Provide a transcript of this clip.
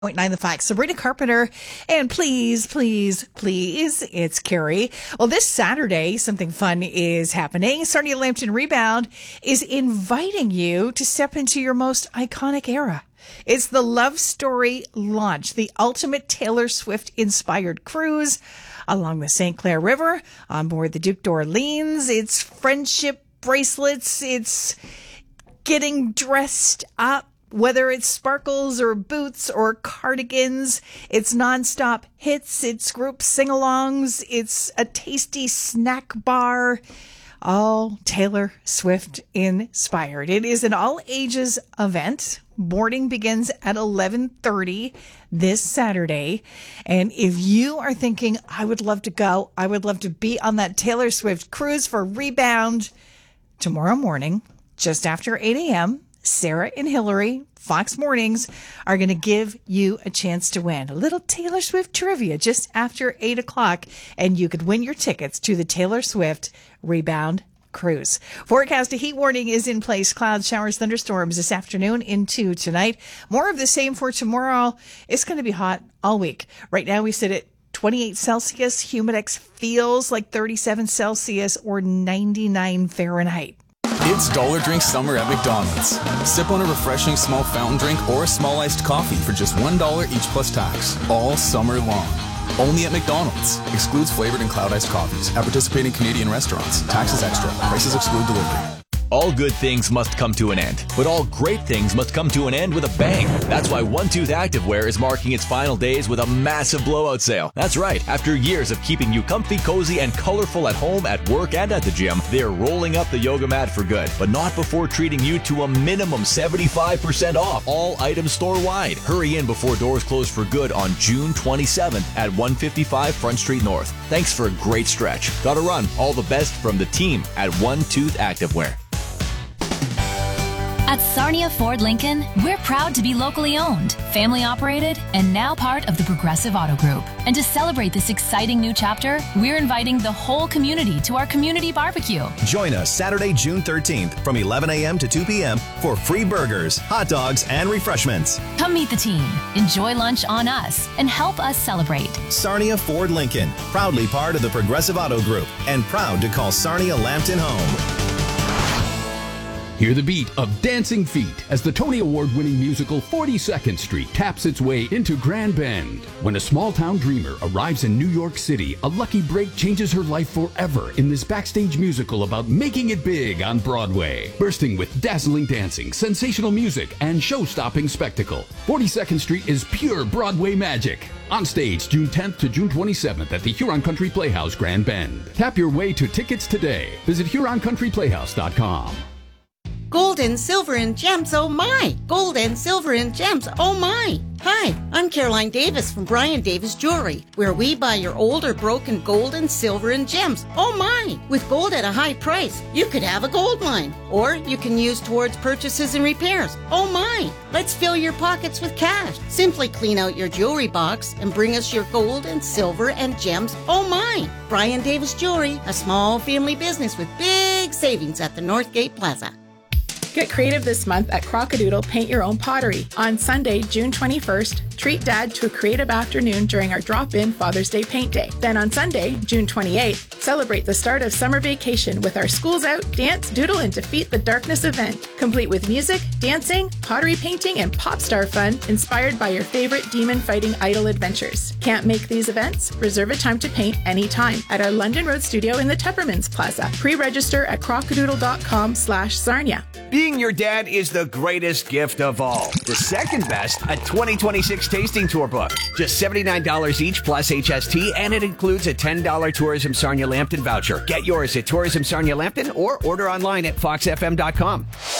The Facts. Sabrina Carpenter, and please, it's Carrie. Well, this Saturday, something fun is happening. Sarnia Lambton Rebound is inviting you to step into your most iconic era. It's the Love Story launch, the ultimate Taylor Swift-inspired cruise along the St. Clair River on board the Duke d'Orleans. It's friendship bracelets. It's getting dressed up. Whether it's sparkles or boots or cardigans, it's nonstop hits, it's group sing-alongs, it's a tasty snack bar, all Taylor Swift inspired. It is an all-ages event. Boarding begins at 11:30 this Saturday. And if you are thinking, I would love to go, I would love to be on that Taylor Swift cruise for Rebound tomorrow morning, just after 8 a.m., Sarah and Hillary, Fox Mornings, are going to give you a chance to win a little Taylor Swift trivia just after 8 o'clock, and you could win your tickets to the Taylor Swift Rebound Cruise. Forecast, a heat warning is in place. Clouds, showers, thunderstorms this afternoon into tonight. More of the same for tomorrow. It's going to be hot all week. Right now we sit at 28 Celsius. Humidex feels like 37 Celsius or 99 Fahrenheit. It's Dollar Drink Summer at McDonald's. Sip on a refreshing small fountain drink or a small iced coffee for just $1 each plus tax, all summer long. Only at McDonald's. Excludes flavored and cloud iced coffees at participating Canadian restaurants. Taxes extra. Prices exclude delivery. All good things must come to an end, but all great things must come to an end with a bang. That's why One Tooth Activewear is marking its final days with a massive blowout sale. That's right. After years of keeping you comfy, cozy, and colorful at home, at work, and at the gym, they're rolling up the yoga mat for good, but not before treating you to a minimum 75% off all items store-wide. Hurry in before doors close for good on June 27th at 155 Front Street North. Thanks for a great stretch. Gotta run. All the best from the team at One Tooth Activewear. At Sarnia Ford Lincoln, we're proud to be locally owned, family operated, and now part of the Progressive Auto Group. And to celebrate this exciting new chapter, we're inviting the whole community to our community barbecue. Join us Saturday, June 13th from 11 a.m. to 2 p.m. for free burgers, hot dogs, and refreshments. Come meet the team, enjoy lunch on us, and help us celebrate. Sarnia Ford Lincoln, proudly part of the Progressive Auto Group, and proud to call Sarnia Lambton home. Hear the beat of Dancing Feet as the Tony Award-winning musical 42nd Street taps its way into Grand Bend. When a small-town dreamer arrives in New York City, a lucky break changes her life forever in this backstage musical about making it big on Broadway. Bursting with dazzling dancing, sensational music, and show-stopping spectacle, 42nd Street is pure Broadway magic. On stage June 10th to June 27th at the Huron Country Playhouse, Grand Bend. Tap your way to tickets today. Visit HuronCountryPlayhouse.com. Gold and silver and gems, oh my! Gold and silver and gems, oh my! Hi, I'm Caroline Davis from Brian Davis Jewelry, where we buy your old or broken gold and silver and gems, oh my! With gold at a high price, you could have a gold mine, or you can use towards purchases and repairs, oh my! Let's fill your pockets with cash. Simply clean out your jewelry box and bring us your gold and silver and gems, oh my! Brian Davis Jewelry, a small family business with big savings at the Northgate Plaza. Get creative this month at Crockadoodle Paint Your Own Pottery. On Sunday, June 21st, treat Dad to a creative afternoon during our drop-in Father's Day Paint Day. Then on Sunday, June 28th, celebrate the start of summer vacation with our Schools Out, Dance, Doodle, and Defeat the Darkness event, complete with music, dancing, pottery painting, and pop star fun inspired by your favorite demon-fighting idol adventures. Can't make these events? Reserve a time to paint anytime at our London Road studio in the Tuppermans Plaza. Pre-register at crockadoodle.com/Sarnia. Being your dad is the greatest gift of all. The second best, a 2026 tasting tour book. Just $79 each plus HST, and it includes a $10 Tourism Sarnia Lambton voucher. Get yours at Tourism Sarnia Lambton or order online at foxfm.com.